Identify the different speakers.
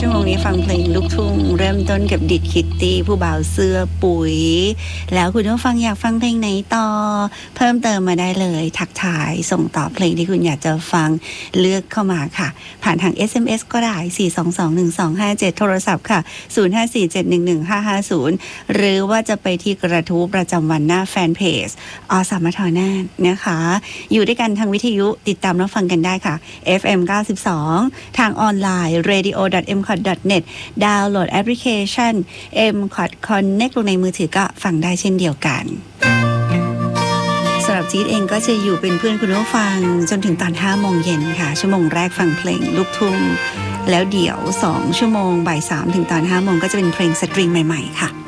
Speaker 1: ชั่วโมงนี้ฟังเพลงลูกทุ่งเริ่มต้นกับดิดคิตตี้ผู้บ่าวเสื้อปุ๋ยแล้วคุณผู้ฟังอยากฟังเพลงไหนต่อเพิ่มเติมมาได้เลยทักทายส่งต่อเพลงที่คุณอยากจะฟังเลือกเข้ามาค่ะผ่านทาง SMS ก็ได้4221257โทรศัพท์ค่ะ0547115550หรือว่าจะไปที่กระทู้ประจำวันหน้าแฟนเพจอสมทน่านนะคะอยู่ด้วยกันทางวิทยุติดตามรับฟังกันได้ค่ะ FM 92ทางออนไลน์ radio.mcot.net ดาวน์โหลดแอปพลิเคชัน mcot connect ลงในมือถือก็ฟังได้เช่นเดียวกันสำหรับจี๊ดเองก็จะอยู่เป็นเพื่อนคุณผู้ฟังจนถึงตอน 5 โมงเย็นค่ะชั่วโมงแรกฟังเพลงลูกทุ่งแล้วเดี๋ยว2ชั่วโมงบ่าย 3 ถึงตอน 5 โมงก็จะเป็นเพลงสตริงใหม่ๆค่ะ